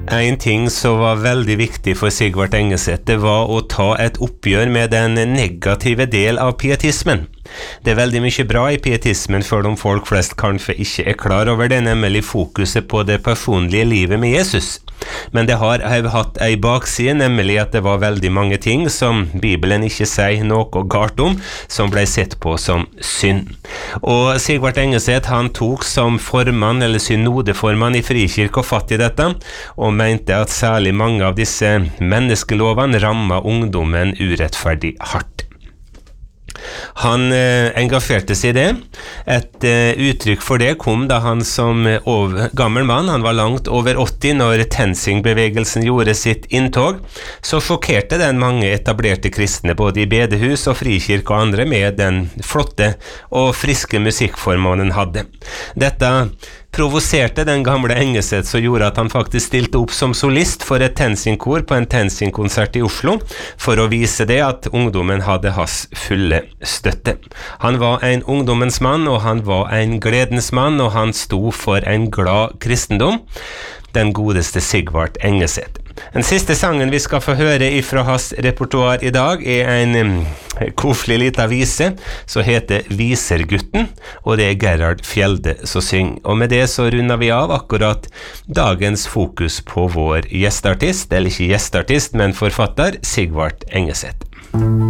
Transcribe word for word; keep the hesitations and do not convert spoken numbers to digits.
En ting som var veldig viktig for Sigvart Engeseth, det var å ta et oppgjør med den negative del av pietismen. Det er veldig mye bra i pietismen, selv om folk flest kanskje ikke er klar over det, nemlig fokuset på det personlige livet med Jesus. Men det har hatt en bakside, nemlig at det var veldig mange ting som Bibelen ikke sier noe galt om, som ble sett på som synd. Og Sigvart Engeseth, han tok som formann, eller synodeformann i Frikirke og fatt i dette, og mente at særlig mange av disse menneskelovene rammet ungdommen urettferdig hardt. Han eh, engasjerte seg i det. Et eh, uttrykk for det kom da han som over, gammel mann, han var langt over åtti når TenSing-bevegelsen gjorde sitt inntog, så sjokkerte den mange etablerte kristne både i bedehus og frikirke og andre med den flotte og friske musikkformen han hadde. Dette provoserte den gamle Engeseth, som gjorde at han faktisk stilte opp som solist for et TenSing-kor på en TenSing-konsert i Oslo, for å vise det at ungdommen hadde hans fulle støtte. Han var en ungdommens mann, og han var en gledens mann, og han sto for en glad kristendom, den godeste Sigvart Engeseth. Den siste sangen vi skal få høre ifra hans repertoar i dag er en um, koselig liten vise som heter Visergutten, og det er Gerhard Fjelde som synger. Og med det så runder vi av akkurat dagens fokus på vår gjestartist, eller ikke gjestartist, men forfatter Sigvart Engeseth.